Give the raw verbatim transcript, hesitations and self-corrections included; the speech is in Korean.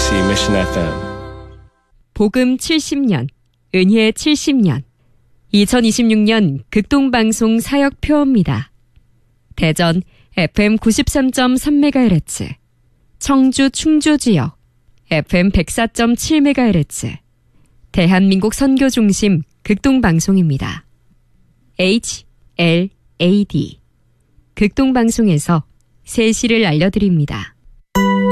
케이비씨 Mission 에프엠. 복음 칠십 년, 은혜 칠십 년. 이천이십육 년 극동방송 사역표입니다. 대전 에프엠 구십삼 점 삼 메가헤르츠, 청주 충주 지역 에프엠 백사 점 칠 메가헤르츠, 대한민국 선교중심 극동방송입니다. 에이치 엘 에이 디 극동방송에서 세시를 알려드립니다.